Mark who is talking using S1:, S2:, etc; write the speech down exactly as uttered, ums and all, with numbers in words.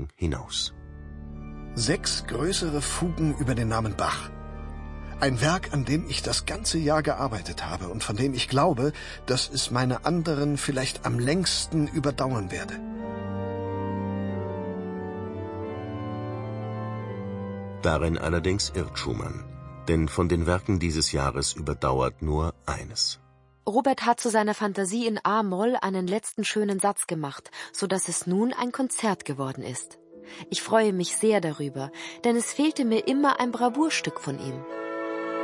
S1: Erwartung hinaus.
S2: Sechs größere Fugen über den Namen Bach. Ein Werk, an dem ich das ganze Jahr gearbeitet habe und von dem ich glaube, dass es meine anderen vielleicht am längsten überdauern werde.
S1: Darin allerdings irrt Schumann, denn von den Werken dieses Jahres überdauert nur eines.
S3: Robert hat zu seiner Fantasie in A-Moll einen letzten schönen Satz gemacht, so dass es nun ein Konzert geworden ist. Ich freue mich sehr darüber, denn es fehlte mir immer ein Bravourstück von ihm.